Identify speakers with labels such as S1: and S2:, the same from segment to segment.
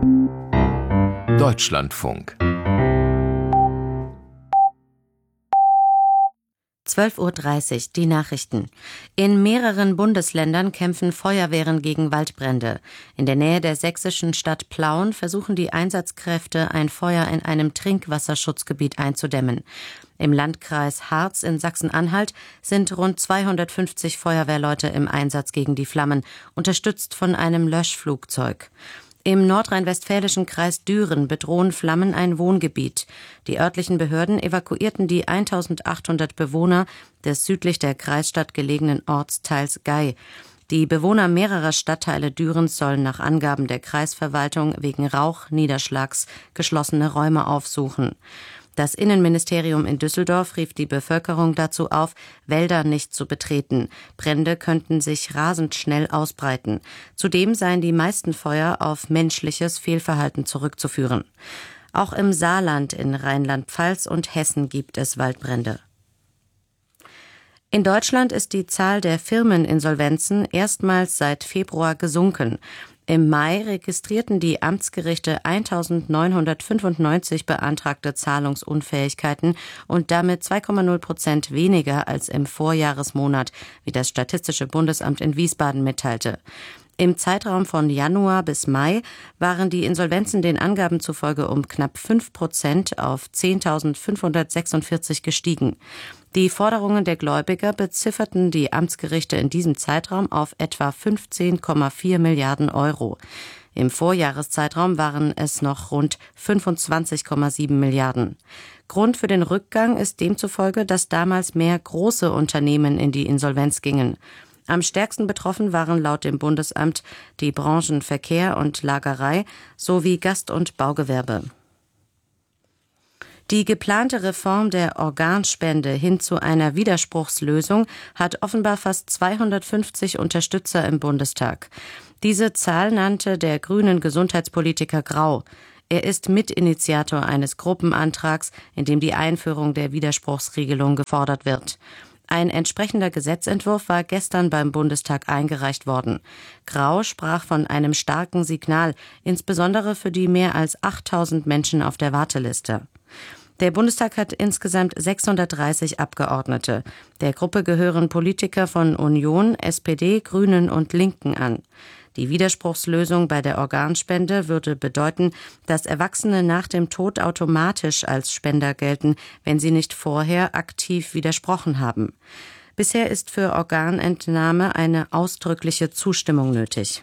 S1: Deutschlandfunk
S2: 12:30 Uhr, die Nachrichten. In mehreren Bundesländern kämpfen Feuerwehren gegen Waldbrände. In der Nähe der sächsischen Stadt Plauen versuchen die Einsatzkräfte, ein Feuer in einem Trinkwasserschutzgebiet einzudämmen. Im Landkreis Harz in Sachsen-Anhalt sind rund 250 Feuerwehrleute im Einsatz gegen die Flammen, unterstützt von einem Löschflugzeug. Im nordrhein-westfälischen Kreis Düren bedrohen Flammen ein Wohngebiet. Die örtlichen Behörden evakuierten die 1800 Bewohner des südlich der Kreisstadt gelegenen Ortsteils Gay. Die Bewohner mehrerer Stadtteile Dürens sollen nach Angaben der Kreisverwaltung wegen Rauchniederschlags geschlossene Räume aufsuchen. Das Innenministerium in Düsseldorf rief die Bevölkerung dazu auf, Wälder nicht zu betreten. Brände könnten sich rasend schnell ausbreiten. Zudem seien die meisten Feuer auf menschliches Fehlverhalten zurückzuführen. Auch im Saarland, in Rheinland-Pfalz und Hessen gibt es Waldbrände. In Deutschland ist die Zahl der Firmeninsolvenzen erstmals seit Februar gesunken. Im Mai registrierten die Amtsgerichte 1995 beantragte Zahlungsunfähigkeiten und damit 2,0% weniger als im Vorjahresmonat, wie das Statistische Bundesamt in Wiesbaden mitteilte. Im Zeitraum von Januar bis Mai waren die Insolvenzen den Angaben zufolge um knapp 5% auf 10.546 gestiegen. Die Forderungen der Gläubiger bezifferten die Amtsgerichte in diesem Zeitraum auf etwa 15,4 Milliarden Euro. Im Vorjahreszeitraum waren es noch rund 25,7 Milliarden. Grund für den Rückgang ist demzufolge, dass damals mehr große Unternehmen in die Insolvenz gingen. Am stärksten betroffen waren laut dem Bundesamt die Branchen Verkehr und Lagerei sowie Gast- und Baugewerbe. Die geplante Reform der Organspende hin zu einer Widerspruchslösung hat offenbar fast 250 Unterstützer im Bundestag. Diese Zahl nannte der grünen Gesundheitspolitiker Grau. Er ist Mitinitiator eines Gruppenantrags, in dem die Einführung der Widerspruchsregelung gefordert wird. Ein entsprechender Gesetzentwurf war gestern beim Bundestag eingereicht worden. Grau sprach von einem starken Signal, insbesondere für die mehr als 8.000 Menschen auf der Warteliste. Der Bundestag hat insgesamt 630 Abgeordnete. Der Gruppe gehören Politiker von Union, SPD, Grünen und Linken an. Die Widerspruchslösung bei der Organspende würde bedeuten, dass Erwachsene nach dem Tod automatisch als Spender gelten, wenn sie nicht vorher aktiv widersprochen haben. Bisher ist für Organentnahme eine ausdrückliche Zustimmung nötig.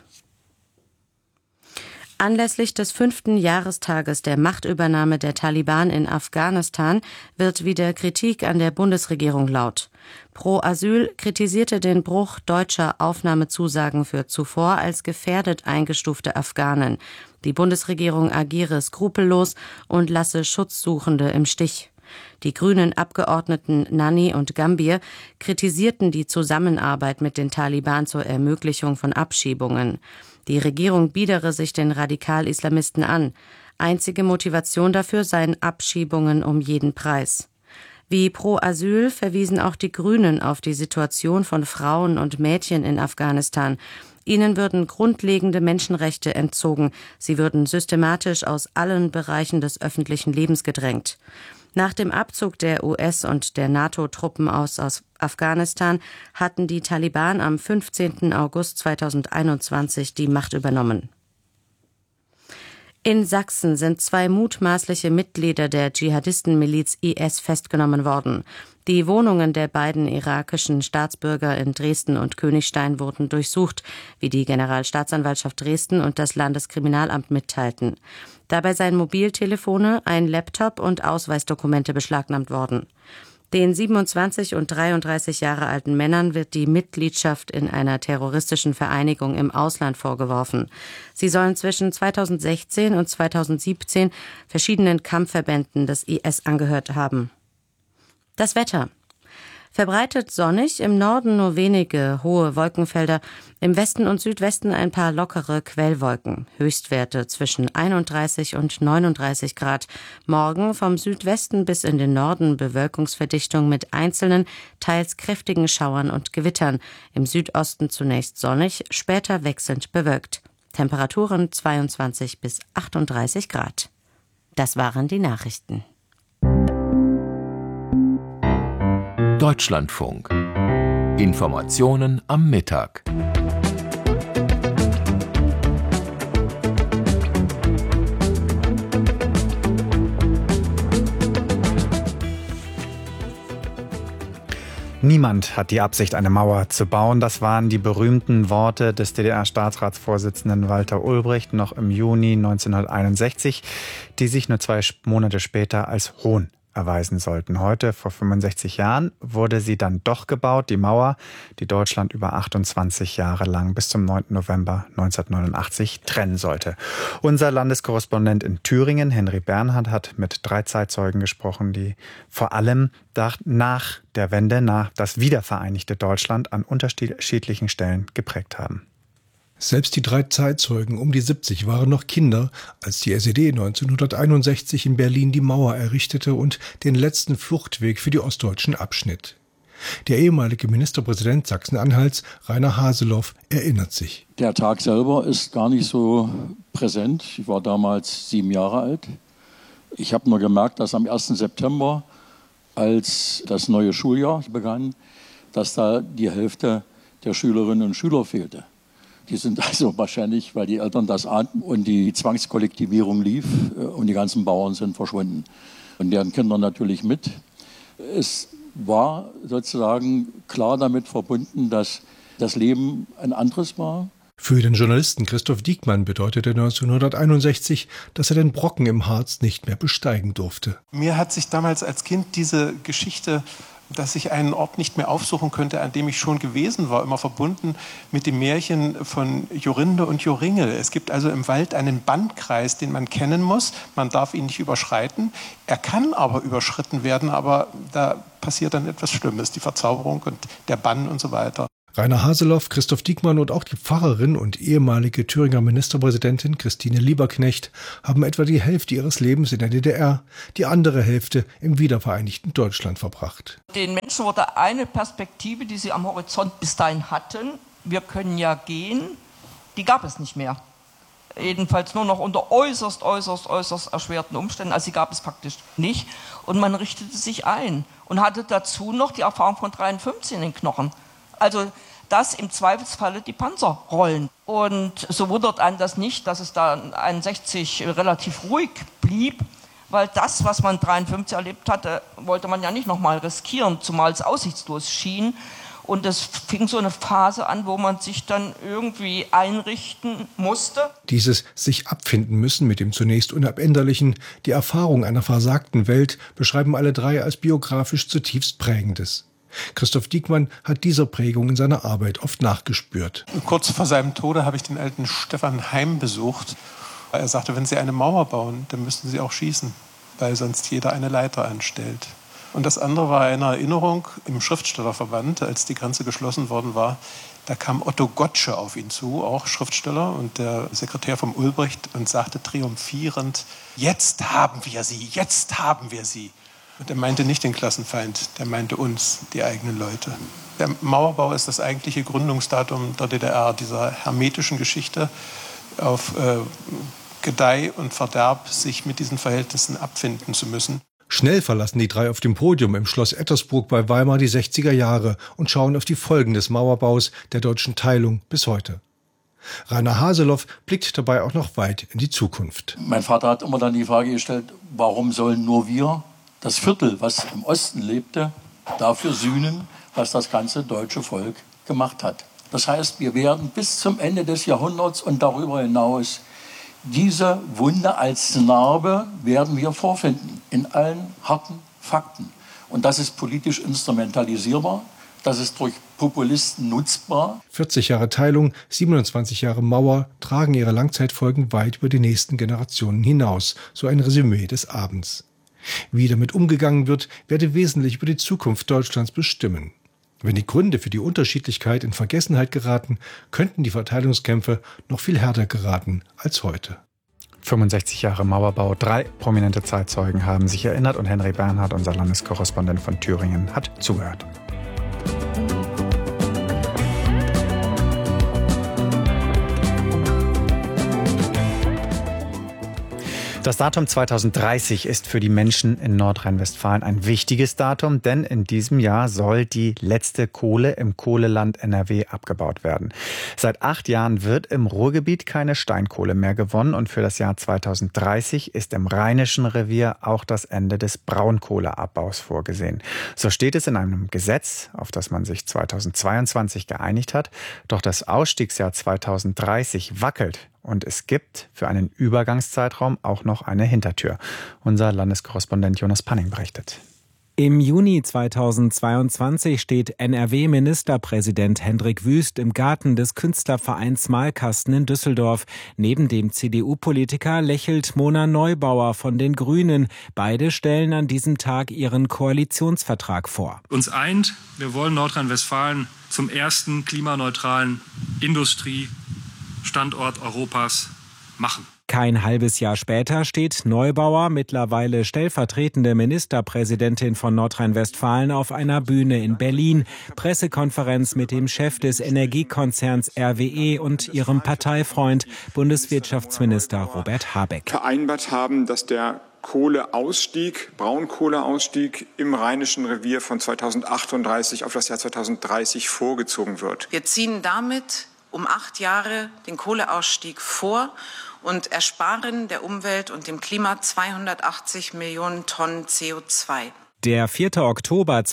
S2: Anlässlich des 5. Jahrestages der Machtübernahme der Taliban in Afghanistan wird wieder Kritik an der Bundesregierung laut. Pro Asyl kritisierte den Bruch deutscher Aufnahmezusagen für zuvor als gefährdet eingestufte Afghanen. Die Bundesregierung agiere skrupellos und lasse Schutzsuchende im Stich. Die grünen Abgeordneten Nanni und Gambier kritisierten die Zusammenarbeit mit den Taliban zur Ermöglichung von Abschiebungen. Die Regierung biedere sich den Radikal-Islamisten an. Einzige Motivation dafür seien Abschiebungen um jeden Preis. Wie Pro Asyl verwiesen auch die Grünen auf die Situation von Frauen und Mädchen in Afghanistan. Ihnen würden grundlegende Menschenrechte entzogen. Sie würden systematisch aus allen Bereichen des öffentlichen Lebens gedrängt. Nach dem Abzug der US- und der NATO-Truppen aus Afghanistan hatten die Taliban am 15. August 2021 die Macht übernommen. In Sachsen sind 2 mutmaßliche Mitglieder der Dschihadistenmiliz IS festgenommen worden. Die Wohnungen der beiden irakischen Staatsbürger in Dresden und Königstein wurden durchsucht, wie die Generalstaatsanwaltschaft Dresden und das Landeskriminalamt mitteilten. Dabei seien Mobiltelefone, ein Laptop und Ausweisdokumente beschlagnahmt worden. Den 27 und 33 Jahre alten Männern wird die Mitgliedschaft in einer terroristischen Vereinigung im Ausland vorgeworfen. Sie sollen zwischen 2016 und 2017 verschiedenen Kampfverbänden des IS angehört haben. Das Wetter. Verbreitet sonnig, im Norden nur wenige hohe Wolkenfelder, im Westen und Südwesten ein paar lockere Quellwolken. Höchstwerte zwischen 31 und 39 Grad. Morgen vom Südwesten bis in den Norden Bewölkungsverdichtung mit einzelnen, teils kräftigen Schauern und Gewittern. Im Südosten zunächst sonnig, später wechselnd bewölkt. Temperaturen 22 bis 38 Grad. Das waren die Nachrichten.
S1: Deutschlandfunk. Informationen am Mittag.
S3: Niemand hat die Absicht, eine Mauer zu bauen. Das waren die berühmten Worte des DDR-Staatsratsvorsitzenden Walter Ulbricht noch im Juni 1961, die sich nur 2 Monate später als Hohn erweisen sollten. Heute, vor 65 Jahren, wurde sie dann doch gebaut, die Mauer, die Deutschland über 28 Jahre lang bis zum 9. November 1989 trennen sollte. Unser Landeskorrespondent in Thüringen, Henry Bernhard, hat mit 3 Zeitzeugen gesprochen, die vor allem nach der Wende, nach das wiedervereinigte Deutschland an unterschiedlichen Stellen geprägt haben.
S4: Selbst die 3 Zeitzeugen um die 70 waren noch Kinder, als die SED 1961 in Berlin die Mauer errichtete und den letzten Fluchtweg für die Ostdeutschen abschnitt. Der ehemalige Ministerpräsident Sachsen-Anhalts, Rainer Haseloff, erinnert sich.
S5: Der Tag selber ist gar nicht so präsent. Ich war damals 7 Jahre alt. Ich habe nur gemerkt, dass am 1. September, als das neue Schuljahr begann, dass da die Hälfte der Schülerinnen und Schüler fehlte. Die sind also wahrscheinlich, weil die Eltern das ahnten und die Zwangskollektivierung lief und die ganzen Bauern sind verschwunden. Und deren Kinder natürlich mit. Es war sozusagen klar damit verbunden, dass das Leben ein anderes war.
S4: Für den Journalisten Christoph Diekmann bedeutete 1961, dass er den Brocken im Harz nicht mehr besteigen durfte.
S6: Mir hat sich damals als Kind diese Geschichte, dass ich einen Ort nicht mehr aufsuchen könnte, an dem ich schon gewesen war, immer verbunden mit dem Märchen von Jorinde und Joringel. Es gibt also im Wald einen Bannkreis, den man kennen muss. Man darf ihn nicht überschreiten. Er kann aber überschritten werden, aber da passiert dann etwas Schlimmes, die Verzauberung und der Bann und so weiter.
S4: Rainer Haseloff, Christoph Diekmann und auch die Pfarrerin und ehemalige Thüringer Ministerpräsidentin Christine Lieberknecht haben etwa die Hälfte ihres Lebens in der DDR, die andere Hälfte im wiedervereinigten Deutschland verbracht.
S7: Den Menschen wurde eine Perspektive, die sie am Horizont bis dahin hatten, wir können ja gehen, die gab es nicht mehr. Jedenfalls nur noch unter äußerst erschwerten Umständen, also sie gab es praktisch nicht. Und man richtete sich ein und hatte dazu noch die Erfahrung von 1953 in den Knochen. Also, dass im Zweifelsfalle die Panzer rollen. Und so wundert einen das nicht, dass es da 1961 relativ ruhig blieb, weil das, was man 1953 erlebt hatte, wollte man ja nicht nochmal riskieren, zumal es aussichtslos schien. Und es fing so eine Phase an, wo man sich dann irgendwie einrichten musste.
S4: Dieses sich abfinden müssen mit dem zunächst Unabänderlichen, die Erfahrung einer versagten Welt, beschreiben alle 3 als biografisch zutiefst Prägendes. Christoph Diekmann hat dieser Prägung in seiner Arbeit oft nachgespürt.
S6: Kurz vor seinem Tode habe ich den alten Stefan Heim besucht. Er sagte, wenn Sie eine Mauer bauen, dann müssten Sie auch schießen, weil sonst jeder eine Leiter anstellt. Und das andere war eine Erinnerung im Schriftstellerverband, als die Grenze geschlossen worden war. Da kam Otto Gottsche auf ihn zu, auch Schriftsteller und der Sekretär vom Ulbricht, und sagte triumphierend, jetzt haben wir sie, jetzt haben wir sie. Und er meinte nicht den Klassenfeind, der meinte uns, die eigenen Leute. Der Mauerbau ist das eigentliche Gründungsdatum der DDR, dieser hermetischen Geschichte, auf Gedeih und Verderb sich mit diesen Verhältnissen abfinden zu müssen.
S4: Schnell verlassen die 3 auf dem Podium im Schloss Ettersburg bei Weimar die 60er Jahre und schauen auf die Folgen des Mauerbaus der deutschen Teilung bis heute. Rainer Haseloff blickt dabei auch noch weit in die Zukunft.
S5: Mein Vater hat immer dann die Frage gestellt, warum sollen nur wir, das Viertel, was im Osten lebte, dafür sühnen, was das ganze deutsche Volk gemacht hat. Das heißt, wir werden bis zum Ende des Jahrhunderts und darüber hinaus diese Wunde als Narbe werden wir vorfinden, in allen harten Fakten. Und das ist politisch instrumentalisierbar, das ist durch Populisten nutzbar.
S4: 40 Jahre Teilung, 27 Jahre Mauer tragen ihre Langzeitfolgen weit über die nächsten Generationen hinaus, so ein Resümee des Abends. Wie damit umgegangen wird, werde wesentlich über die Zukunft Deutschlands bestimmen. Wenn die Gründe für die Unterschiedlichkeit in Vergessenheit geraten, könnten die Verteilungskämpfe noch viel härter geraten als heute.
S3: 65 Jahre Mauerbau, 3 prominente Zeitzeugen haben sich erinnert und Henry Bernhard, unser Landeskorrespondent von Thüringen, hat zugehört. Das Datum 2030 ist für die Menschen in Nordrhein-Westfalen ein wichtiges Datum, denn in diesem Jahr soll die letzte Kohle im Kohleland NRW abgebaut werden. Seit 8 Jahren wird im Ruhrgebiet keine Steinkohle mehr gewonnen und für das Jahr 2030 ist im Rheinischen Revier auch das Ende des Braunkohleabbaus vorgesehen. So steht es in einem Gesetz, auf das man sich 2022 geeinigt hat. Doch das Ausstiegsjahr 2030 wackelt. Und es gibt für einen Übergangszeitraum auch noch eine Hintertür. Unser Landeskorrespondent Jonas Panning berichtet.
S8: Im Juni 2022 steht NRW-Ministerpräsident Hendrik Wüst im Garten des Künstlervereins Malkasten in Düsseldorf. Neben dem CDU-Politiker lächelt Mona Neubauer von den Grünen. Beide stellen an diesem Tag ihren Koalitionsvertrag vor.
S9: Uns eint, wir wollen Nordrhein-Westfalen zum ersten klimaneutralen Industriestandort Europas machen.
S8: Kein halbes Jahr später steht Neubauer, mittlerweile stellvertretende Ministerpräsidentin von Nordrhein-Westfalen, auf einer Bühne in Berlin. Pressekonferenz mit dem Chef des Energiekonzerns RWE und ihrem Parteifreund, Bundeswirtschaftsminister Robert Habeck.
S10: Vereinbart haben, dass der Braunkohleausstieg im Rheinischen Revier von 2038 auf das Jahr 2030 vorgezogen wird.
S11: Wir ziehen damit um 8 Jahre den Kohleausstieg vor und ersparen der Umwelt und dem Klima 280 Millionen Tonnen CO2.
S8: Der 4. Oktober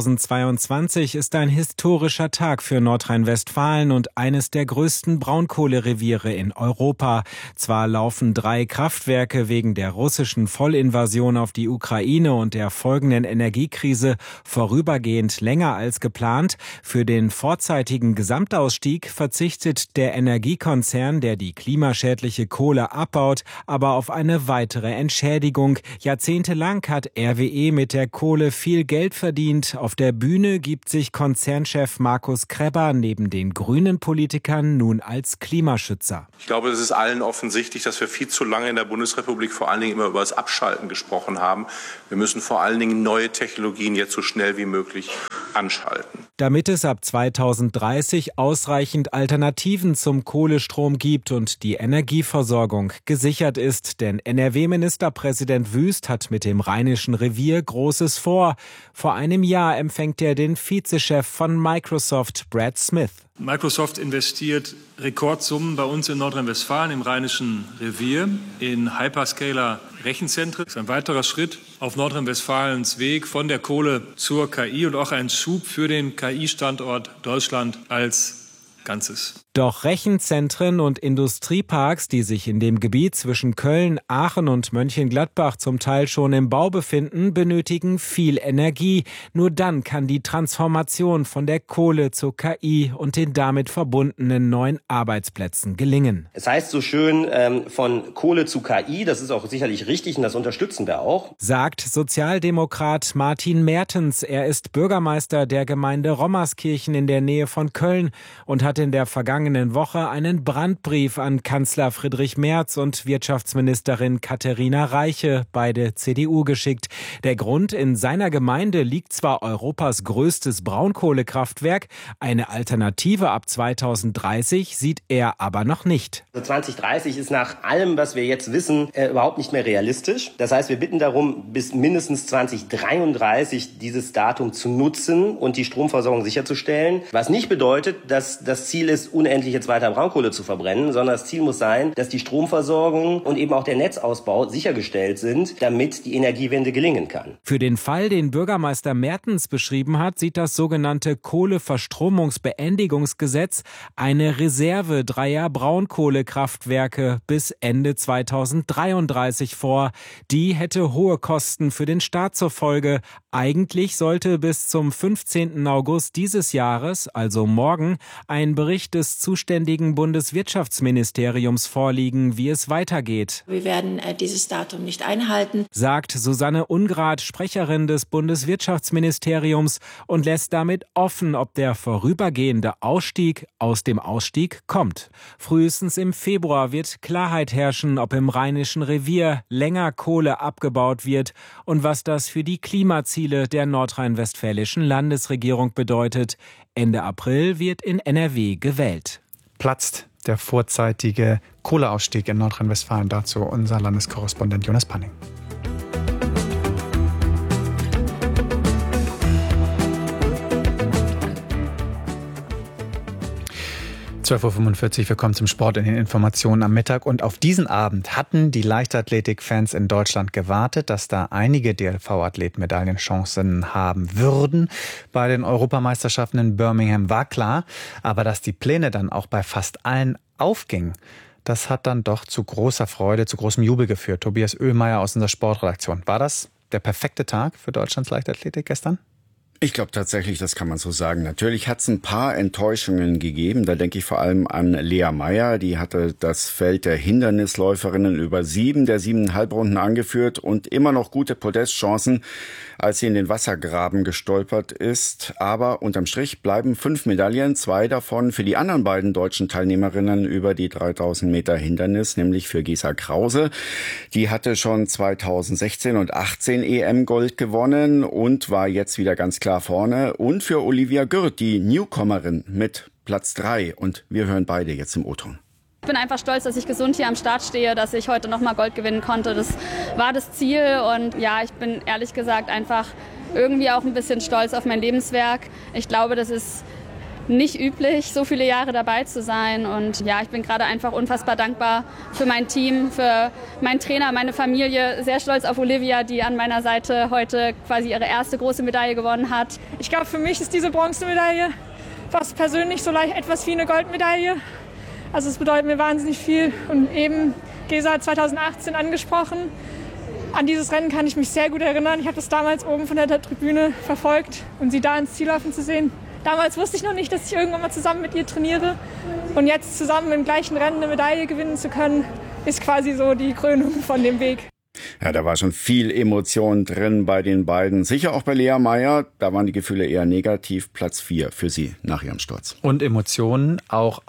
S8: 2022 ist ein historischer Tag für Nordrhein-Westfalen und eines der größten Braunkohlereviere in Europa. Zwar laufen 3 Kraftwerke wegen der russischen Vollinvasion auf die Ukraine und der folgenden Energiekrise vorübergehend länger als geplant. Für den vorzeitigen Gesamtausstieg verzichtet der Energiekonzern, der die klimaschädliche Kohle abbaut, aber auf eine weitere Entschädigung. Jahrzehntelang hat RWE mit der Kohle viel Geld verdient. Auf der Bühne gibt sich Konzernchef Markus Krebber neben den grünen Politikern nun als Klimaschützer.
S12: Ich glaube, es ist allen offensichtlich, dass wir viel zu lange in der Bundesrepublik vor allen Dingen immer über das Abschalten gesprochen haben. Wir müssen vor allen Dingen neue Technologien jetzt so schnell wie möglich anschalten.
S8: Damit es ab 2030 ausreichend Alternativen zum Kohlestrom gibt und die Energieversorgung gesichert ist. Denn NRW-Ministerpräsident Wüst hat mit dem Rheinischen Revier Großes vor. Vor einem Jahr empfängt er den Vizechef von Microsoft, Brad Smith.
S9: Microsoft investiert Rekordsummen bei uns in Nordrhein-Westfalen im Rheinischen Revier in Hyperscaler-Rechenzentren. Das ist ein weiterer Schritt auf Nordrhein-Westfalens Weg von der Kohle zur KI und auch ein Schub für den KI-Standort Deutschland als Ganzes.
S8: Doch Rechenzentren und Industrieparks, die sich in dem Gebiet zwischen Köln, Aachen und Mönchengladbach zum Teil schon im Bau befinden, benötigen viel Energie. Nur dann kann die Transformation von der Kohle zur KI und den damit verbundenen neuen Arbeitsplätzen gelingen.
S13: Es heißt so schön von Kohle zu KI, das ist auch sicherlich richtig und das unterstützen wir auch.
S8: Sagt Sozialdemokrat Martin Mertens. Er ist Bürgermeister der Gemeinde Rommerskirchen in der Nähe von Köln und hat in der vergangenen Woche einen Brandbrief an Kanzler Friedrich Merz und Wirtschaftsministerin Katharina Reiche, beide CDU, geschickt. Der Grund: in seiner Gemeinde liegt zwar Europas größtes Braunkohlekraftwerk, eine Alternative ab 2030 sieht er aber noch nicht.
S13: 2030 ist nach allem, was wir jetzt wissen, überhaupt nicht mehr realistisch. Das heißt, wir bitten darum, bis mindestens 2033 dieses Datum zu nutzen und die Stromversorgung sicherzustellen. Was nicht bedeutet, dass das Ziel ist, unendlich jetzt weiter Braunkohle zu verbrennen, sondern das Ziel muss sein, dass die Stromversorgung und eben auch der Netzausbau sichergestellt sind, damit die Energiewende gelingen kann.
S8: Für den Fall, den Bürgermeister Mertens beschrieben hat, sieht das sogenannte Kohleverstromungsbeendigungsgesetz eine Reserve 3er Braunkohlekraftwerke bis Ende 2033 vor. Die hätte hohe Kosten für den Staat zur Folge. Eigentlich sollte bis zum 15. August dieses Jahres, also morgen, ein Bericht des zuständigen Bundeswirtschaftsministeriums vorliegen, wie es weitergeht.
S14: Wir werden dieses Datum nicht einhalten,
S8: sagt Susanne Ungrad, Sprecherin des Bundeswirtschaftsministeriums, und lässt damit offen, ob der vorübergehende Ausstieg aus dem Ausstieg kommt. Frühestens im Februar wird Klarheit herrschen, ob im Rheinischen Revier länger Kohle abgebaut wird und was das für die Klimaziele der nordrhein-westfälischen Landesregierung bedeutet. Ende April wird in NRW gewählt.
S3: Platzt der vorzeitige Kohleausstieg in Nordrhein-Westfalen. Dazu unser Landeskorrespondent Jonas Panning. 12.45 Uhr, wir kommen zum Sport in den Informationen am Mittag. Und auf diesen Abend hatten die Leichtathletik-Fans in Deutschland gewartet, dass da einige DLV-Athleten Medaillenchancen haben würden. Bei den Europameisterschaften in Birmingham war klar, aber dass die Pläne dann auch bei fast allen aufgingen, das hat dann doch zu großer Freude, zu großem Jubel geführt. Tobias Oehlmeier aus unserer Sportredaktion. War das der perfekte Tag für Deutschlands Leichtathletik gestern?
S15: Ich glaube tatsächlich, das kann man so sagen. Natürlich hat es ein paar Enttäuschungen gegeben. Da denke ich vor allem an Lea Meyer. Die hatte das Feld der Hindernisläuferinnen über 7 der 7 Halbrunden angeführt und immer noch gute Podestchancen, als sie in den Wassergraben gestolpert ist. Aber unterm Strich bleiben 5 Medaillen, 2 davon für die anderen beiden deutschen Teilnehmerinnen über die 3000 Meter Hindernis, nämlich für Gesa Krause. Die hatte schon 2016 und 18 EM-Gold gewonnen und war jetzt wieder ganz klar vorne. Und für Olivia Gürt, die Newcomerin, mit Platz 3. Und wir hören beide jetzt im O-Ton.
S16: Ich bin einfach stolz, dass ich gesund hier am Start stehe, dass ich heute nochmal Gold gewinnen konnte. Das war das Ziel und ja, ich bin ehrlich gesagt einfach irgendwie auch ein bisschen stolz auf mein Lebenswerk. Ich glaube, das ist nicht üblich, so viele Jahre dabei zu sein und ja, ich bin gerade einfach unfassbar dankbar für mein Team, für meinen Trainer, meine Familie, sehr stolz auf Olivia, die an meiner Seite heute quasi ihre erste große Medaille gewonnen hat.
S17: Ich glaube, für mich ist diese Bronzemedaille fast persönlich so leicht etwas wie eine Goldmedaille. Also es bedeutet mir wahnsinnig viel und eben Gesa hat 2018 angesprochen. An dieses Rennen kann ich mich sehr gut erinnern. Ich habe das damals oben von der Tribüne verfolgt und sie da ins Ziel laufen zu sehen. Damals wusste ich noch nicht, dass ich irgendwann mal zusammen mit ihr trainiere. Und jetzt zusammen im gleichen Rennen eine Medaille gewinnen zu können, ist quasi so die Krönung von dem Weg.
S15: Ja, da war schon viel Emotion drin bei den beiden. Sicher auch bei Lea Meyer. Da waren die Gefühle eher negativ. Platz 4 für sie nach ihrem Sturz.
S3: Und Emotionen auch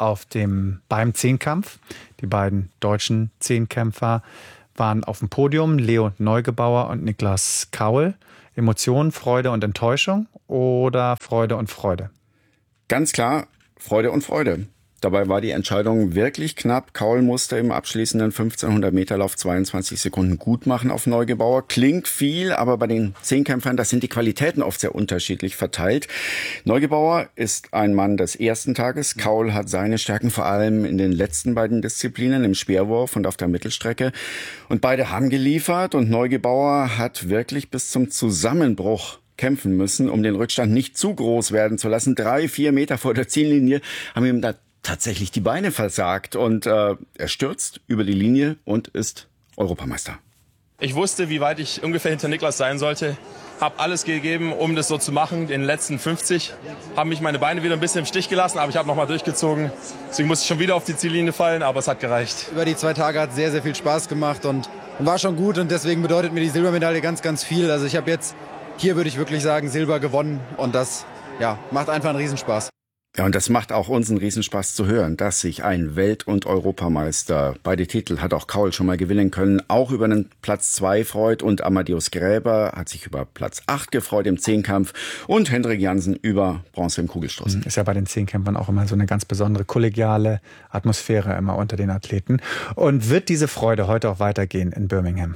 S3: beim Zehnkampf. Die beiden deutschen Zehnkämpfer waren auf dem Podium. Leo Neugebauer und Niklas Kaul. Emotionen, Freude und Enttäuschung oder Freude und Freude?
S15: Ganz klar, Freude und Freude. Dabei war die Entscheidung wirklich knapp. Kaul musste im abschließenden 1500-Meter-Lauf 22 Sekunden gut machen auf Neugebauer. Klingt viel, aber bei den Zehnkämpfern, das sind die Qualitäten oft sehr unterschiedlich verteilt. Neugebauer ist ein Mann des ersten Tages. Kaul hat seine Stärken vor allem in den letzten beiden Disziplinen, im Speerwurf und auf der Mittelstrecke. Und beide haben geliefert und Neugebauer hat wirklich bis zum Zusammenbruch kämpfen müssen, um den Rückstand nicht zu groß werden zu lassen. 3-4 Meter vor der Ziellinie haben ihm da tatsächlich die Beine versagt und er stürzt über die Linie und ist Europameister.
S18: Ich wusste, wie weit ich ungefähr hinter Niklas sein sollte. Habe alles gegeben, um das so zu machen. In den letzten 50 haben mich meine Beine wieder ein bisschen im Stich gelassen, aber ich habe nochmal durchgezogen. Deswegen musste ich schon wieder auf die Ziellinie fallen, aber es hat gereicht.
S19: Über die 2 Tage hat es sehr, sehr viel Spaß gemacht und war schon gut und deswegen bedeutet mir die Silbermedaille ganz, ganz viel. Also ich habe jetzt, hier würde ich wirklich sagen, Silber gewonnen und das macht einfach einen Riesenspaß.
S15: Ja, und das macht auch uns einen Riesenspaß zu hören, dass sich ein Welt- und Europameister, beide Titel hat auch Kaul schon mal gewinnen können, auch über einen Platz 2 freut und Amadeus Gräber hat sich über Platz 8 gefreut im Zehnkampf und Hendrik Jansen über Bronze im Kugelstoßen.
S3: Ist ja bei den Zehnkämpfern auch immer so eine ganz besondere kollegiale Atmosphäre immer unter den Athleten. Und wird diese Freude heute auch weitergehen in Birmingham?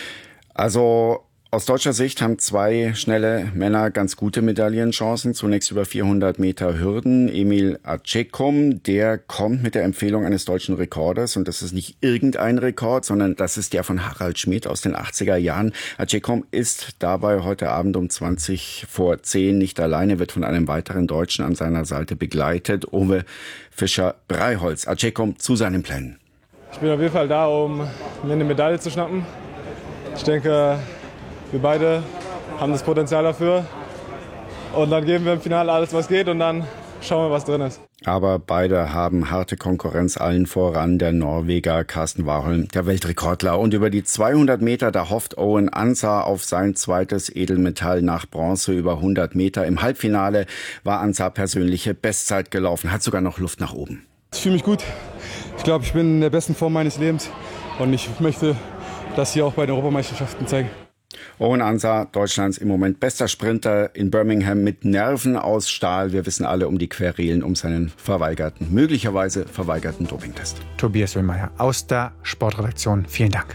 S15: Also aus deutscher Sicht haben 2 schnelle Männer ganz gute Medaillenchancen. Zunächst über 400 Meter Hürden. Emil Acecom, der kommt mit der Empfehlung eines deutschen Rekordes. Und das ist nicht irgendein Rekord, sondern das ist der von Harald Schmidt aus den 80er Jahren. Acecom ist dabei heute Abend um 20 vor 10 nicht alleine, wird von einem weiteren Deutschen an seiner Seite begleitet. Uwe Fischer-Breiholz. Acecom zu seinen Plänen.
S20: Ich bin auf jeden Fall da, um mir eine Medaille zu schnappen. Ich denke, wir beide haben das Potenzial dafür und dann geben wir im Finale alles, was geht und dann schauen wir, was drin ist.
S15: Aber beide haben harte Konkurrenz, allen voran der Norweger Karsten Warholm, der Weltrekordler. Und über die 200 Meter, da hofft Owen Ansah auf sein zweites Edelmetall nach Bronze über 100 Meter. Im Halbfinale war Ansah persönliche Bestzeit gelaufen, hat sogar noch Luft nach oben.
S20: Ich fühle mich gut. Ich glaube, ich bin in der besten Form meines Lebens und ich möchte das hier auch bei den Europameisterschaften zeigen.
S15: Owen Ansah, Deutschlands im Moment bester Sprinter in Birmingham mit Nerven aus Stahl. Wir wissen alle um die Querelen um seinen möglicherweise verweigerten Dopingtest.
S3: Tobias Willmeier aus der Sportredaktion. Vielen Dank.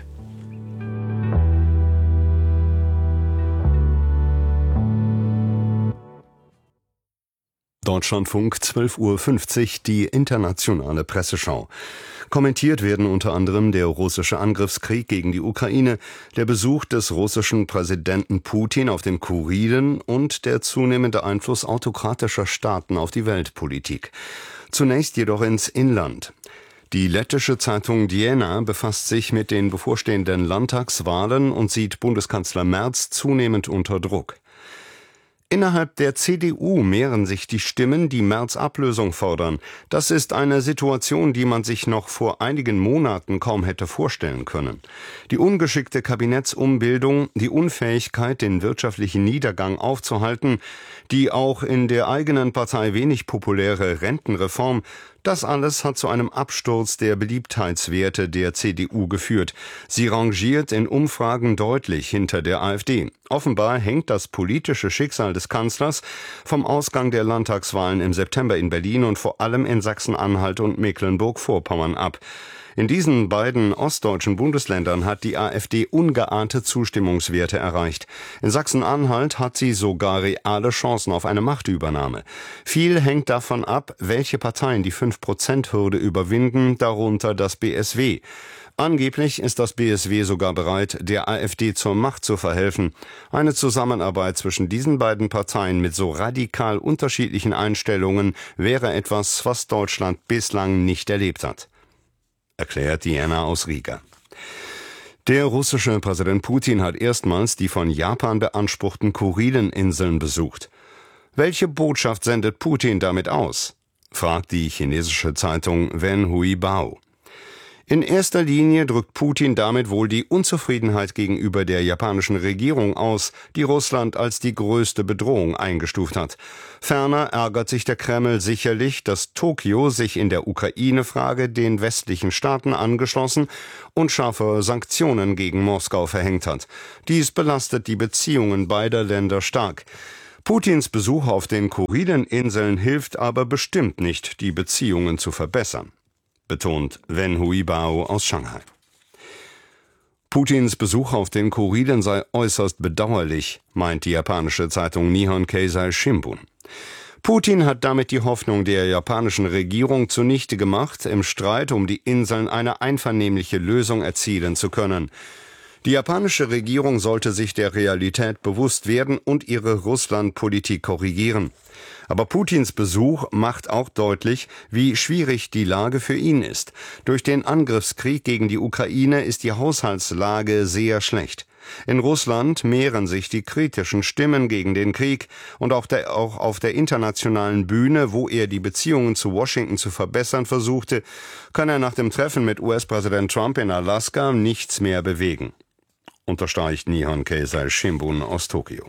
S21: Deutschlandfunk, 12:50 Uhr, die internationale Presseschau. Kommentiert werden unter anderem der russische Angriffskrieg gegen die Ukraine, der Besuch des russischen Präsidenten Putin auf den Kurilen und der zunehmende Einfluss autokratischer Staaten auf die Weltpolitik. Zunächst jedoch ins Inland. Die lettische Zeitung Diena befasst sich mit den bevorstehenden Landtagswahlen und sieht Bundeskanzler Merz zunehmend unter Druck. Innerhalb der CDU mehren sich die Stimmen, die Merz Ablösung fordern. Das ist eine Situation, die man sich noch vor einigen Monaten kaum hätte vorstellen können. Die ungeschickte Kabinettsumbildung, die Unfähigkeit, den wirtschaftlichen Niedergang aufzuhalten, die auch in der eigenen Partei wenig populäre Rentenreform, das alles hat zu einem Absturz der Beliebtheitswerte der CDU geführt. Sie rangiert in Umfragen deutlich hinter der AfD. Offenbar hängt das politische Schicksal des Kanzlers vom Ausgang der Landtagswahlen im September in Berlin und vor allem in Sachsen-Anhalt und Mecklenburg-Vorpommern ab. In diesen beiden ostdeutschen Bundesländern hat die AfD ungeahnte Zustimmungswerte erreicht. In Sachsen-Anhalt hat sie sogar reale Chancen auf eine Machtübernahme. Viel hängt davon ab, welche Parteien die 5%-Hürde überwinden, darunter das BSW. Angeblich ist das BSW sogar bereit, der AfD zur Macht zu verhelfen. Eine Zusammenarbeit zwischen diesen beiden Parteien mit so radikal unterschiedlichen Einstellungen wäre etwas, was Deutschland bislang nicht erlebt hat, erklärt Diana aus Riga. Der russische Präsident Putin hat erstmals die von Japan beanspruchten Kurileninseln besucht. Welche Botschaft sendet Putin damit aus? Fragt die chinesische Zeitung Wenhui Bao. In erster Linie drückt Putin damit wohl die Unzufriedenheit gegenüber der japanischen Regierung aus, die Russland als die größte Bedrohung eingestuft hat. Ferner ärgert sich der Kreml sicherlich, dass Tokio sich in der Ukraine-Frage den westlichen Staaten angeschlossen und scharfe Sanktionen gegen Moskau verhängt hat. Dies belastet die Beziehungen beider Länder stark. Putins Besuch auf den Kurileninseln hilft aber bestimmt nicht, die Beziehungen zu verbessern, betont Wenhui Bao aus Shanghai. Putins Besuch auf den Kurilen sei äußerst bedauerlich, meint die japanische Zeitung Nihon Keizai Shimbun. Putin hat damit die Hoffnung der japanischen Regierung zunichte gemacht, im Streit um die Inseln eine einvernehmliche Lösung erzielen zu können. Die japanische Regierung sollte sich der Realität bewusst werden und ihre Russlandpolitik korrigieren. Aber Putins Besuch macht auch deutlich, wie schwierig die Lage für ihn ist. Durch den Angriffskrieg gegen die Ukraine ist die Haushaltslage sehr schlecht. In Russland mehren sich die kritischen Stimmen gegen den Krieg und auch auf der internationalen Bühne, wo er die Beziehungen zu Washington zu verbessern versuchte, kann er nach dem Treffen mit US-Präsident Trump in Alaska nichts mehr bewegen, unterstreicht Nihon Keizai Shimbun aus Tokio.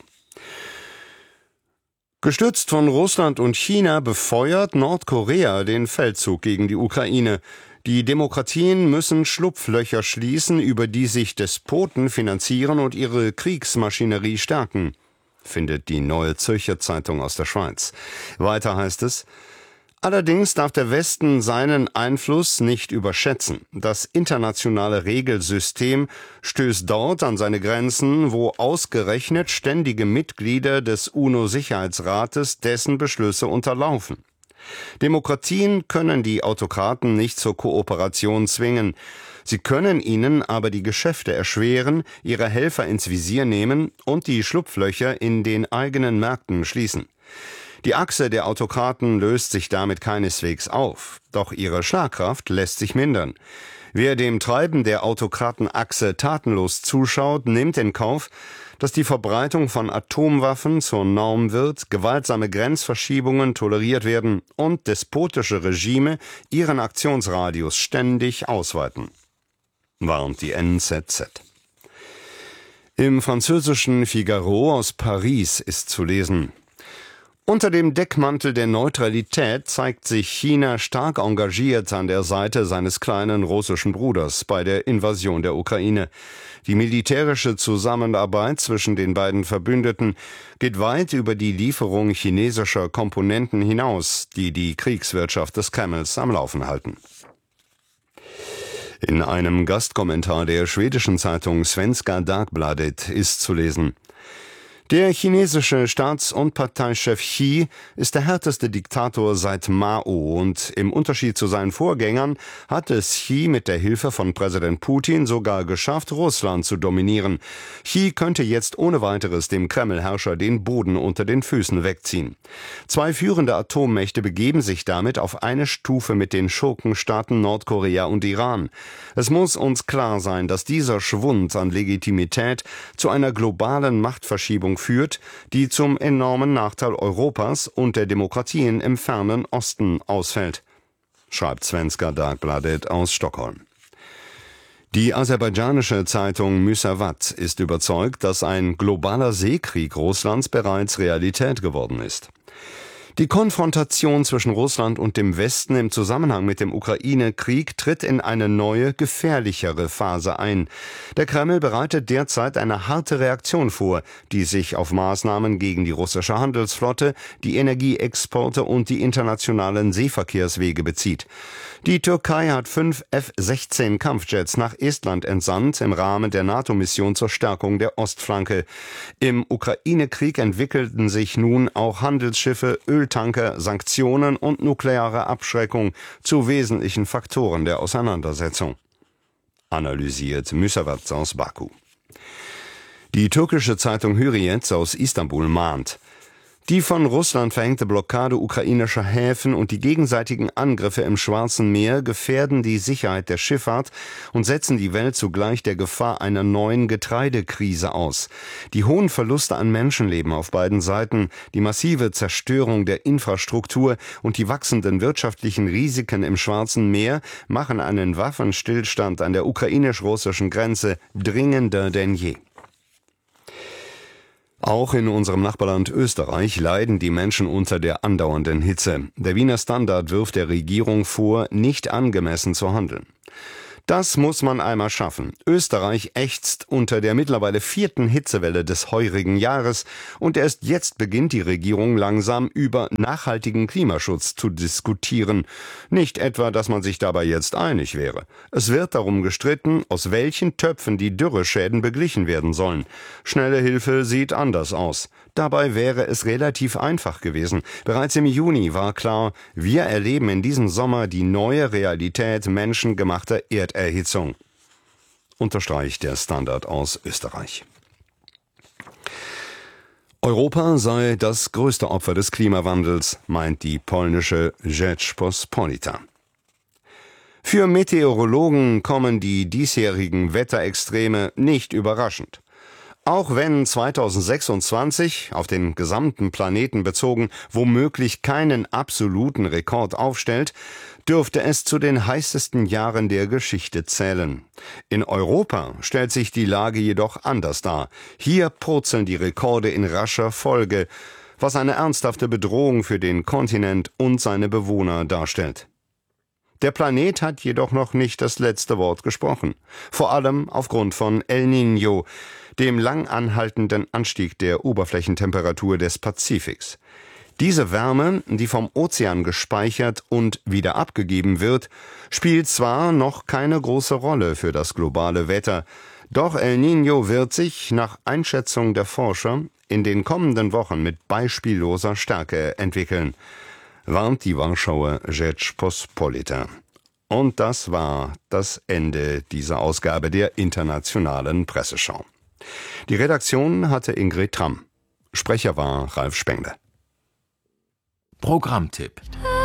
S21: Gestützt von Russland und China befeuert Nordkorea den Feldzug gegen die Ukraine. Die Demokratien müssen Schlupflöcher schließen, über die sich Despoten finanzieren und ihre Kriegsmaschinerie stärken, findet die Neue Zürcher Zeitung aus der Schweiz. Weiter heißt es: Allerdings darf der Westen seinen Einfluss nicht überschätzen. Das internationale Regelsystem stößt dort an seine Grenzen, wo ausgerechnet ständige Mitglieder des UNO-Sicherheitsrates dessen Beschlüsse unterlaufen. Demokratien können die Autokraten nicht zur Kooperation zwingen. Sie können ihnen aber die Geschäfte erschweren, ihre Helfer ins Visier nehmen und die Schlupflöcher in den eigenen Märkten schließen. Die Achse der Autokraten löst sich damit keineswegs auf, doch ihre Schlagkraft lässt sich mindern. Wer dem Treiben der Autokratenachse tatenlos zuschaut, nimmt in Kauf, dass die Verbreitung von Atomwaffen zur Norm wird, gewaltsame Grenzverschiebungen toleriert werden und despotische Regime ihren Aktionsradius ständig ausweiten, warnt die NZZ. Im französischen Figaro aus Paris ist zu lesen: Unter dem Deckmantel der Neutralität zeigt sich China stark engagiert an der Seite seines kleinen russischen Bruders bei der Invasion der Ukraine. Die militärische Zusammenarbeit zwischen den beiden Verbündeten geht weit über die Lieferung chinesischer Komponenten hinaus, die die Kriegswirtschaft des Kremls am Laufen halten. In einem Gastkommentar der schwedischen Zeitung Svenska Dagbladet ist zu lesen: Der chinesische Staats- und Parteichef Xi ist der härteste Diktator seit Mao und im Unterschied zu seinen Vorgängern hat es Xi mit der Hilfe von Präsident Putin sogar geschafft, Russland zu dominieren. Xi könnte jetzt ohne weiteres dem Kreml-Herrscher den Boden unter den Füßen wegziehen. Zwei führende Atommächte begeben sich damit auf eine Stufe mit den Schurkenstaaten Nordkorea und Iran. Es muss uns klar sein, dass dieser Schwund an Legitimität zu einer globalen Machtverschiebung führt, die zum enormen Nachteil Europas und der Demokratien im fernen Osten ausfällt, schreibt Svenska Dagbladet aus Stockholm. Die aserbaidschanische Zeitung Müsavat ist überzeugt, dass ein globaler Seekrieg Russlands bereits Realität geworden ist. Die Konfrontation zwischen Russland und dem Westen im Zusammenhang mit dem Ukraine-Krieg tritt in eine neue, gefährlichere Phase ein. Der Kreml bereitet derzeit eine harte Reaktion vor, die sich auf Maßnahmen gegen die russische Handelsflotte, die Energieexporte und die internationalen Seeverkehrswege bezieht. Die Türkei hat 5 F-16 Kampfjets nach Estland entsandt im Rahmen der NATO-Mission zur Stärkung der Ostflanke. Im Ukraine-Krieg entwickelten sich nun auch Handelsschiffe, Öltanker, Sanktionen und nukleare Abschreckung zu wesentlichen Faktoren der Auseinandersetzung, analysiert Müsavat aus Baku. Die türkische Zeitung Hürriyet aus Istanbul mahnt: Die von Russland verhängte Blockade ukrainischer Häfen und die gegenseitigen Angriffe im Schwarzen Meer gefährden die Sicherheit der Schifffahrt und setzen die Welt zugleich der Gefahr einer neuen Getreidekrise aus. Die hohen Verluste an Menschenleben auf beiden Seiten, die massive Zerstörung der Infrastruktur und die wachsenden wirtschaftlichen Risiken im Schwarzen Meer machen einen Waffenstillstand an der ukrainisch-russischen Grenze dringender denn je. Auch in unserem Nachbarland Österreich leiden die Menschen unter der andauernden Hitze. Der Wiener Standard wirft der Regierung vor, nicht angemessen zu handeln. Das muss man einmal schaffen. Österreich ächzt unter der mittlerweile 4. Hitzewelle des heurigen Jahres und erst jetzt beginnt die Regierung langsam über nachhaltigen Klimaschutz zu diskutieren. Nicht etwa, dass man sich dabei jetzt einig wäre. Es wird darum gestritten, aus welchen Töpfen die Dürreschäden beglichen werden sollen. Schnelle Hilfe sieht anders aus. Dabei wäre es relativ einfach gewesen. Bereits im Juni war klar, wir erleben in diesem Sommer die neue Realität menschengemachter Erderhitzung, unterstreicht der Standard aus Österreich. Europa sei das größte Opfer des Klimawandels, meint die polnische Rzeczpospolita. Für Meteorologen kommen die diesjährigen Wetterextreme nicht überraschend. Auch wenn 2026 auf den gesamten Planeten bezogen womöglich keinen absoluten Rekord aufstellt, dürfte es zu den heißesten Jahren der Geschichte zählen. In Europa stellt sich die Lage jedoch anders dar. Hier purzeln die Rekorde in rascher Folge, was eine ernsthafte Bedrohung für den Kontinent und seine Bewohner darstellt. Der Planet hat jedoch noch nicht das letzte Wort gesprochen, vor allem aufgrund von El Niño, dem lang anhaltenden Anstieg der Oberflächentemperatur des Pazifiks. Diese Wärme, die vom Ozean gespeichert und wieder abgegeben wird, spielt zwar noch keine große Rolle für das globale Wetter, doch El Niño wird sich nach Einschätzung der Forscher in den kommenden Wochen mit beispielloser Stärke entwickeln, warnt die Warschauer Rzeczpospolita. Und das war das Ende dieser Ausgabe der Internationalen Presseschau. Die Redaktion hatte Ingrid Tramm. Sprecher war Ralf Spengler.
S1: Programmtipp.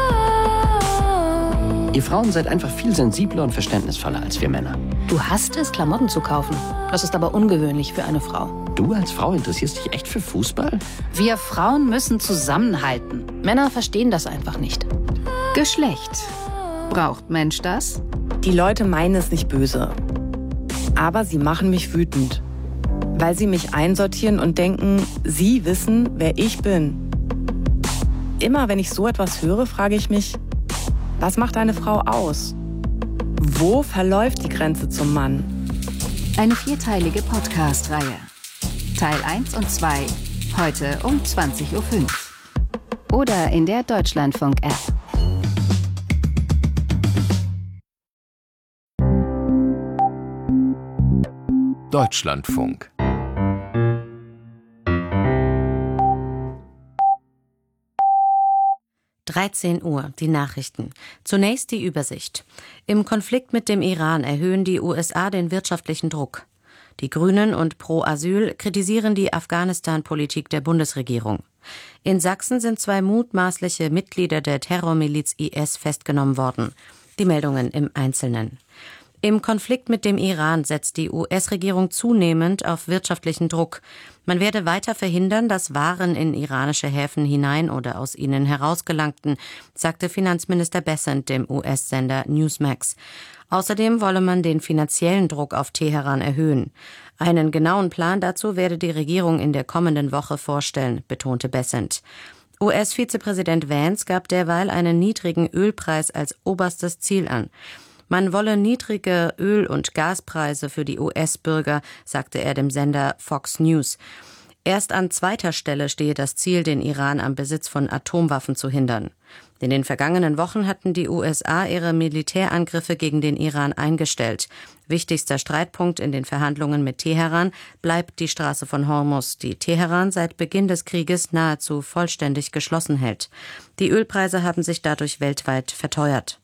S2: Ihr Frauen seid einfach viel sensibler und verständnisvoller als wir Männer.
S22: Du hasst es, Klamotten zu kaufen. Das ist aber ungewöhnlich für eine Frau.
S2: Du als Frau interessierst dich echt für Fußball?
S22: Wir Frauen müssen zusammenhalten. Männer verstehen das einfach nicht. Geschlecht. Braucht Mensch das?
S23: Die Leute meinen es nicht böse. Aber sie machen mich wütend. Weil sie mich einsortieren und denken, sie wissen, wer ich bin. immer wenn ich so etwas höre, frage ich mich, was macht eine Frau aus? Wo verläuft die Grenze zum Mann?
S22: Eine 4-teilige Podcast-Reihe. Teil 1 und 2, heute um 20.05 Uhr. Oder in der Deutschlandfunk-App.
S1: Deutschlandfunk.
S5: Uhr, die Nachrichten. Zunächst die Übersicht. Im Konflikt mit dem Iran erhöhen die USA den wirtschaftlichen Druck. Die Grünen und Pro Asyl kritisieren die Afghanistan-Politik der Bundesregierung. In Sachsen sind 2 mutmaßliche Mitglieder der Terrormiliz IS festgenommen worden. Die Meldungen im Einzelnen. Im Konflikt mit dem Iran setzt die US-Regierung zunehmend auf wirtschaftlichen Druck. Man werde weiter verhindern, dass Waren in iranische Häfen hinein oder aus ihnen herausgelangten, sagte Finanzminister Bessent dem US-Sender Newsmax. Außerdem wolle man den finanziellen Druck auf Teheran erhöhen. Einen genauen Plan dazu werde die Regierung in der kommenden Woche vorstellen, betonte Bessent. US-Vizepräsident Vance gab derweil einen niedrigen Ölpreis als oberstes Ziel an. Man wolle niedrige Öl- und Gaspreise für die US-Bürger, sagte er dem Sender Fox News. Erst an 2. Stelle stehe das Ziel, den Iran am Besitz von Atomwaffen zu hindern. In den vergangenen Wochen hatten die USA ihre Militärangriffe gegen den Iran eingestellt. Wichtigster Streitpunkt in den Verhandlungen mit Teheran bleibt die Straße von Hormuz, die Teheran seit Beginn des Krieges nahezu vollständig geschlossen hält. Die Ölpreise haben sich dadurch weltweit verteuert.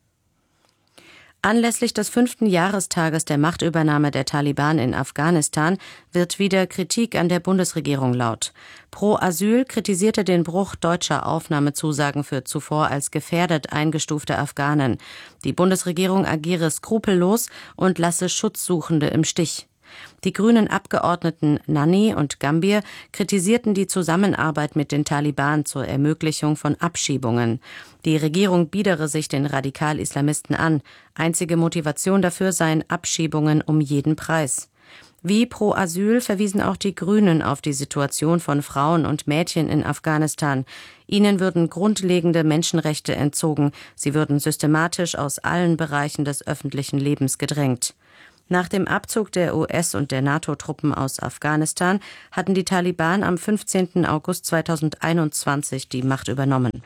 S5: Anlässlich des 5. Jahrestages der Machtübernahme der Taliban in Afghanistan wird wieder Kritik an der Bundesregierung laut. Pro Asyl kritisierte den Bruch deutscher Aufnahmezusagen für zuvor als gefährdet eingestufte Afghanen. Die Bundesregierung agiere skrupellos und lasse Schutzsuchende im Stich. Die grünen Abgeordneten Nanni und Gambier kritisierten die Zusammenarbeit mit den Taliban zur Ermöglichung von Abschiebungen. Die Regierung biedere sich den Radikal-Islamisten an. Einzige Motivation dafür seien Abschiebungen um jeden Preis. Wie Pro Asyl verwiesen auch die Grünen auf die Situation von Frauen und Mädchen in Afghanistan. Ihnen würden grundlegende Menschenrechte entzogen. Sie würden systematisch aus allen Bereichen des öffentlichen Lebens gedrängt. Nach dem Abzug der US- und der NATO-Truppen aus Afghanistan hatten die Taliban am 15. August 2021 die Macht übernommen.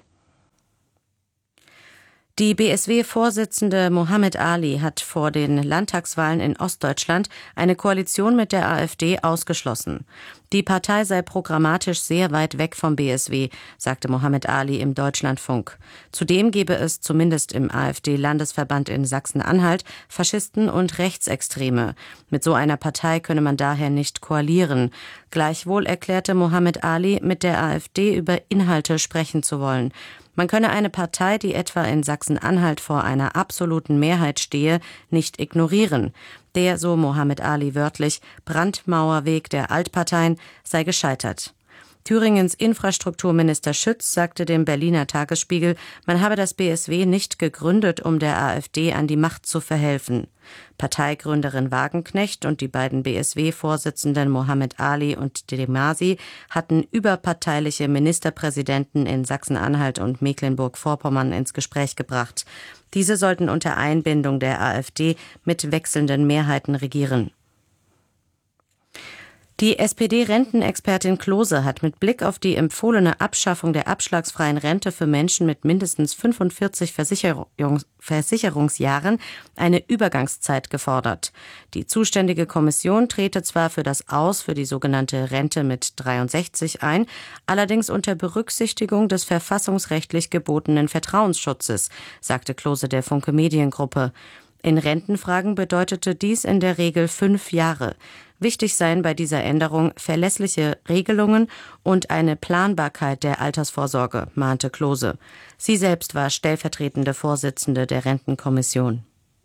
S5: Die BSW-Vorsitzende Mohammed Ali hat vor den Landtagswahlen in Ostdeutschland eine Koalition mit der AfD ausgeschlossen. Die Partei sei programmatisch sehr weit weg vom BSW, sagte Mohammed Ali im Deutschlandfunk. Zudem gebe es zumindest im AfD-Landesverband in Sachsen-Anhalt Faschisten und Rechtsextreme. Mit so einer Partei könne man daher nicht koalieren. Gleichwohl erklärte Mohammed Ali, mit der AfD über Inhalte sprechen zu wollen. Man könne eine Partei, die etwa in Sachsen-Anhalt vor einer absoluten Mehrheit stehe, nicht ignorieren. Der, so Mohammed Ali wörtlich, Brandmauerweg der Altparteien sei gescheitert. Thüringens Infrastrukturminister Schütz sagte dem Berliner Tagesspiegel, man habe das BSW nicht gegründet, um der AfD an die Macht zu verhelfen. Parteigründerin Wagenknecht und die beiden BSW-Vorsitzenden Mohammed Ali und Demasi hatten überparteiliche Ministerpräsidenten in Sachsen-Anhalt und Mecklenburg-Vorpommern ins Gespräch gebracht. Diese sollten unter Einbindung der AfD mit wechselnden Mehrheiten regieren. Die SPD-Rentenexpertin Klose hat mit Blick auf die empfohlene Abschaffung der abschlagsfreien Rente für Menschen mit mindestens 45 Versicherungsjahren eine Übergangszeit gefordert. Die zuständige Kommission trete zwar für das Aus für die sogenannte Rente mit 63 ein, allerdings unter Berücksichtigung des verfassungsrechtlich gebotenen Vertrauensschutzes, sagte Klose der Funke Mediengruppe. In Rentenfragen bedeutete dies in der Regel 5 Jahre. Wichtig seien bei dieser Änderung verlässliche Regelungen und eine Planbarkeit der Altersvorsorge, mahnte Klose. Sie selbst war stellvertretende Vorsitzende der Rentenkommission.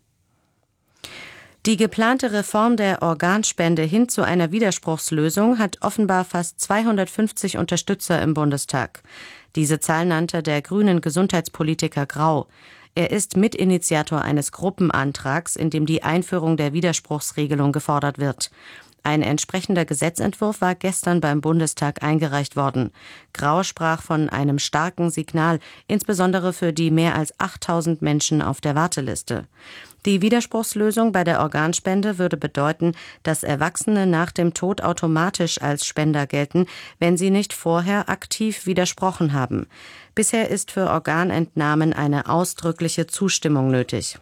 S5: Die geplante Reform der Organspende hin zu einer Widerspruchslösung hat offenbar fast 250 Unterstützer im Bundestag. Diese Zahl nannte der grünen Gesundheitspolitiker Grau. Er ist Mitinitiator eines Gruppenantrags, in dem die Einführung der Widerspruchsregelung gefordert wird. Ein entsprechender Gesetzentwurf war gestern beim Bundestag eingereicht worden. Grau sprach von einem starken Signal, insbesondere für die mehr als 8.000 Menschen auf der Warteliste. Die Widerspruchslösung bei der Organspende würde bedeuten, dass Erwachsene nach dem Tod automatisch als Spender gelten, wenn sie nicht vorher aktiv widersprochen haben. Bisher ist für Organentnahmen eine ausdrückliche Zustimmung nötig.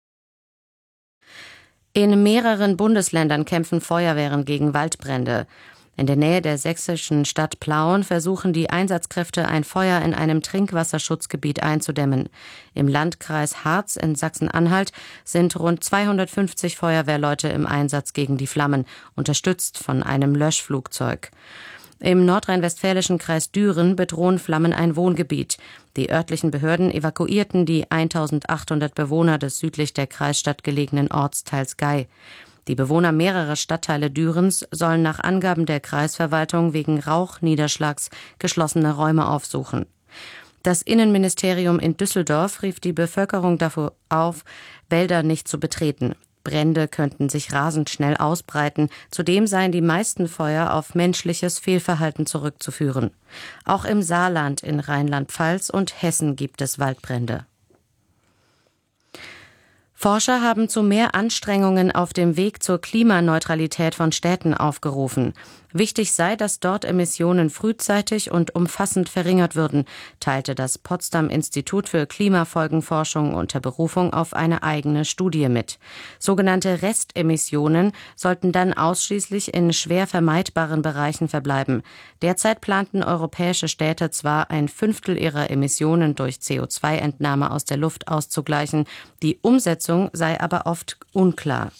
S5: In mehreren Bundesländern kämpfen Feuerwehren gegen Waldbrände. In der Nähe der sächsischen Stadt Plauen versuchen die Einsatzkräfte, ein Feuer in einem Trinkwasserschutzgebiet einzudämmen. Im Landkreis Harz in Sachsen-Anhalt sind rund 250 Feuerwehrleute im Einsatz gegen die Flammen, unterstützt von einem Löschflugzeug. Im nordrhein-westfälischen Kreis Düren bedrohen Flammen ein Wohngebiet. Die örtlichen Behörden evakuierten die 1.800 Bewohner des südlich der Kreisstadt gelegenen Ortsteils Gei. Die Bewohner mehrerer Stadtteile Dürens sollen nach Angaben der Kreisverwaltung wegen Rauchniederschlags geschlossene Räume aufsuchen. Das Innenministerium in Düsseldorf rief die Bevölkerung dafür auf, Wälder nicht zu betreten. Brände könnten sich rasend schnell ausbreiten. Zudem seien die meisten Feuer auf menschliches Fehlverhalten zurückzuführen. Auch im Saarland, in Rheinland-Pfalz und Hessen gibt es Waldbrände. Forscher haben zu mehr Anstrengungen auf dem Weg zur Klimaneutralität von Städten aufgerufen. Wichtig sei, dass dort Emissionen frühzeitig und umfassend verringert würden, teilte das Potsdam-Institut für Klimafolgenforschung unter Berufung auf eine eigene Studie mit. Sogenannte Restemissionen sollten dann ausschließlich in schwer vermeidbaren Bereichen verbleiben. Derzeit planten europäische Städte zwar 1/5 ihrer Emissionen durch CO2-Entnahme aus der Luft auszugleichen, die Umsetzung sei aber oft unklar.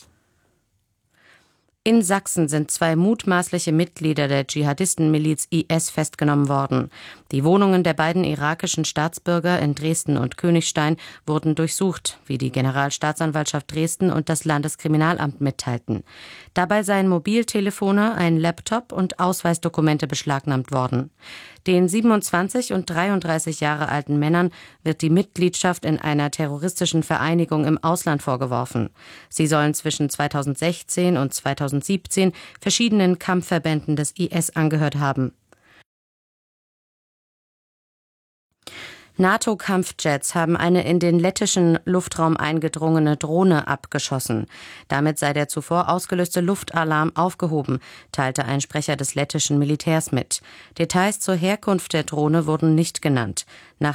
S5: In Sachsen sind 2 mutmaßliche Mitglieder der Dschihadistenmiliz IS festgenommen worden. Die Wohnungen der beiden irakischen Staatsbürger in Dresden und Königstein wurden durchsucht, wie die Generalstaatsanwaltschaft Dresden und das Landeskriminalamt mitteilten. Dabei seien Mobiltelefone, ein Laptop und Ausweisdokumente beschlagnahmt worden. Den 27 und 33 Jahre alten Männern wird die Mitgliedschaft in einer terroristischen Vereinigung im Ausland vorgeworfen. Sie sollen zwischen 2016 und 2017 verschiedenen Kampfverbänden des IS angehört haben. NATO-Kampfjets haben eine in den lettischen Luftraum eingedrungene Drohne abgeschossen. Damit sei der zuvor ausgelöste Luftalarm aufgehoben, teilte ein Sprecher des lettischen Militärs mit. Details zur Herkunft der Drohne wurden nicht genannt. Nach